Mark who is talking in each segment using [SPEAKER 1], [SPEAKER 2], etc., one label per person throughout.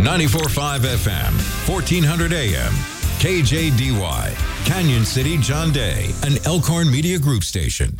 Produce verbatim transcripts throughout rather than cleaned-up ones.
[SPEAKER 1] ninety-four point five F M, fourteen hundred A M, K J D Y, Canyon City, John Day, an Elkhorn Media Group station.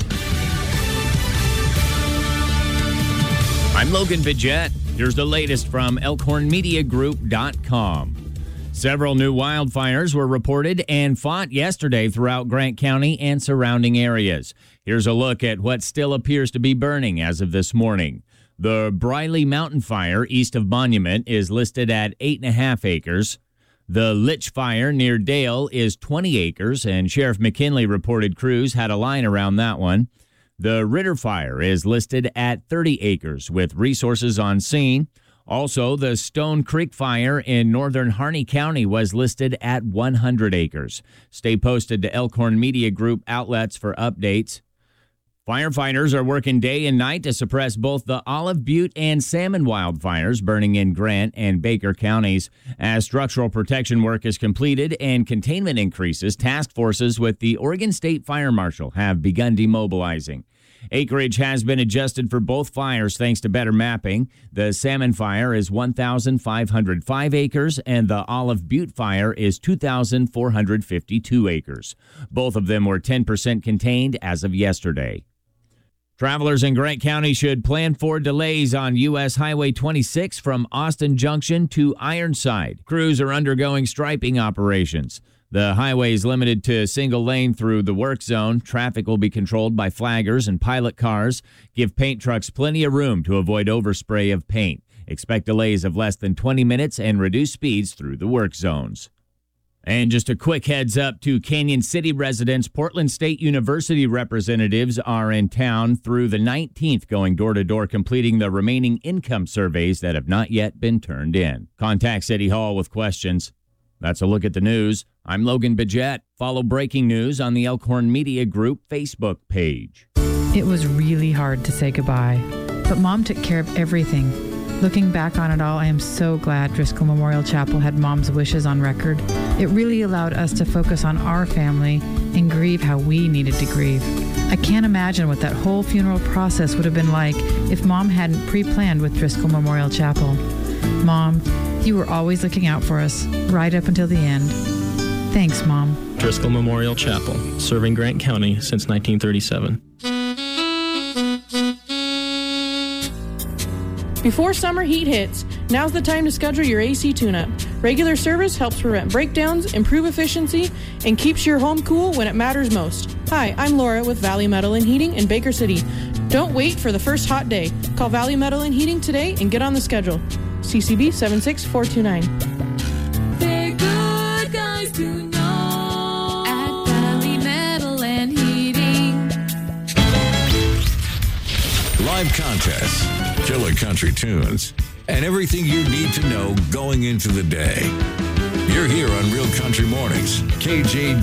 [SPEAKER 2] I'm Logan Vidget. Here's the latest from elkhorn media group dot com. Several new wildfires were reported and fought yesterday throughout Grant County and surrounding areas. Here's a look at what still appears to be burning as of this morning. The Briley Mountain Fire east of Monument is listed at eight and a half acres. The Litch Fire near Dale is twenty acres, and Sheriff McKinley reported crews had a line around that one. The Ritter Fire is listed at thirty acres with resources on scene. Also, the Stone Creek Fire in northern Harney County was listed at one hundred acres. Stay posted to Elkhorn Media Group outlets for updates. Firefighters are working day and night to suppress both the Olive Butte and Salmon wildfires burning in Grant and Baker counties. As structural protection work is completed and containment increases, task forces with the Oregon State Fire Marshal have begun demobilizing. Acreage has been adjusted for both fires thanks to better mapping. The Salmon Fire is one thousand five hundred five acres and the Olive Butte Fire is two thousand four hundred fifty-two acres. Both of them were ten percent contained as of yesterday. Travelers in Grant County should plan for delays on U S Highway twenty-six from Austin Junction to Ironside. Crews are undergoing striping operations. The highway is limited to single lane through the work zone. Traffic will be controlled by flaggers and pilot cars. Give paint trucks plenty of room to avoid overspray of paint. Expect delays of less than twenty minutes and reduce speeds through the work zones. And just a quick heads up to Canyon City residents, Portland State University representatives are in town through the nineteenth, going door-to-door completing the remaining income surveys that have not yet been turned in. Contact City Hall with questions. That's a look at the news. I'm Logan Vidget. Follow breaking news on the Elkhorn Media Group Facebook page.
[SPEAKER 3] It was really hard to say goodbye, but Mom took care of everything. Looking back on it all, I am so glad Driscoll Memorial Chapel had Mom's wishes on record. It really allowed us to focus on our family and grieve how we needed to grieve. I can't imagine what that whole funeral process would have been like if Mom hadn't pre-planned with Driscoll Memorial Chapel. Mom, you were always looking out for us, right up until the end. Thanks, Mom.
[SPEAKER 4] Driscoll Memorial Chapel, serving Grant County since nineteen thirty-seven.
[SPEAKER 5] Before summer heat hits, now's the time to schedule your A C tune-up. Regular service helps prevent breakdowns, improve efficiency, and keeps your home cool when it matters most. Hi, I'm Laura with Valley Metal and Heating in Baker City. Don't wait for the first hot day. Call Valley Metal and Heating today and get on the schedule. C C B seven six four two nine.
[SPEAKER 6] They're good guys to know at Valley Metal and Heating.
[SPEAKER 1] Live contests, killer country tunes, and everything you need to know going into the day. You're here on Real Country Mornings, K J